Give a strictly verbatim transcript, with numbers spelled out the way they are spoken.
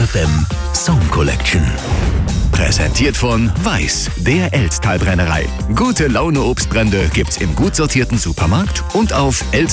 F M Song Collection. Präsentiert von Weiß, der Elsttalbrennerei. Gute Laune Obstbrände gibt's im gut sortierten Supermarkt und auf